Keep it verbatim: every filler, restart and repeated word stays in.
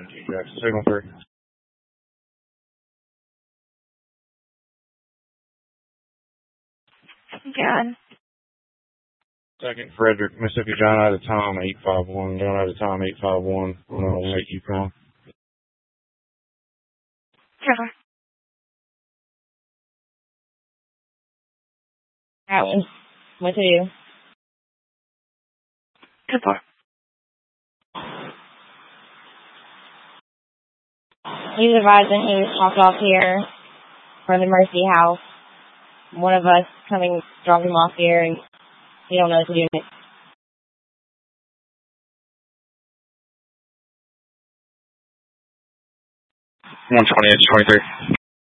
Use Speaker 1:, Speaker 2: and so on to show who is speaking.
Speaker 1: Jackson, signal three.
Speaker 2: John.
Speaker 1: Second, Frederick, Mississippi, John out of Tom, eight five one. John out of Tom, eight five one. one oh eight, Yukon.
Speaker 2: John.
Speaker 3: That one. What to do?
Speaker 2: Goodbye.
Speaker 3: He's advising he was dropped off here for the Mercy House. One of us coming, drop him off here, and we don't know what to do next.
Speaker 1: one twenty-eight to twenty-three.